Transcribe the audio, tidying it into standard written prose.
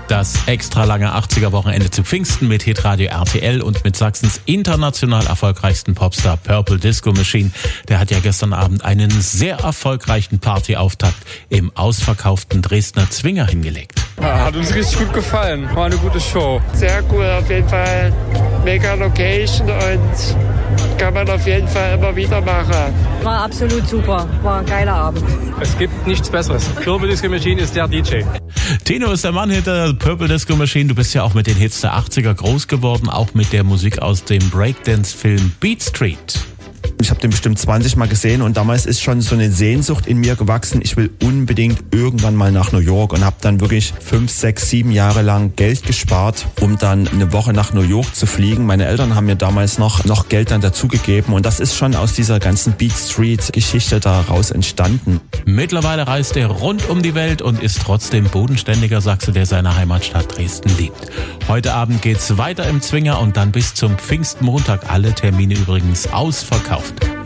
Das extra lange 80er-Wochenende zu Pfingsten mit Hitradio RTL und mit Sachsens international erfolgreichsten Popstar Purple Disco Machine. Der hat ja gestern Abend einen sehr erfolgreichen Partyauftakt im ausverkauften Dresdner Zwinger hingelegt. Hat uns richtig gut gefallen. War eine gute Show. Sehr cool, auf jeden Fall. Mega Location und kann man auf jeden Fall immer wieder machen. War absolut super. War ein geiler Abend. Es gibt nichts Besseres. Purple Disco Machine ist der DJ. Tino ist der Mann hinter Purple Disco Machine. Du bist ja auch mit den Hits der 80er groß geworden, auch mit der Musik aus dem Breakdance-Film Beat Street. Ich habe den bestimmt 20 Mal gesehen und damals ist schon so eine Sehnsucht in mir gewachsen. Ich will unbedingt irgendwann mal nach New York und habe dann wirklich 5, 6, 7 Jahre lang Geld gespart, um dann eine Woche nach New York zu fliegen. Meine Eltern haben mir damals noch Geld dann dazugegeben und das ist schon aus dieser ganzen Beat Street Geschichte daraus entstanden. Mittlerweile reist er rund um die Welt und ist trotzdem bodenständiger Sachse, der seine Heimatstadt Dresden liebt. Heute Abend geht's weiter im Zwinger und dann bis zum Pfingstmontag. Alle Termine übrigens ausverkauft.